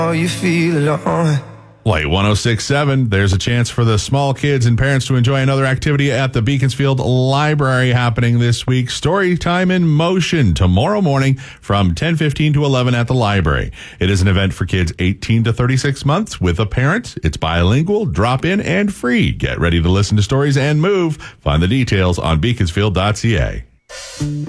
Oh, you feel alone. Light 106.7, there's a chance for the small kids and parents to enjoy another activity at the Beaconsfield Library happening this week. Story Time in Motion tomorrow morning from 10:15 to 11 at the library. It is an event for kids 18 to 36 months with a parent. It's bilingual, drop in, and free. Get ready to listen to stories and move. Find the details on beaconsfield.ca.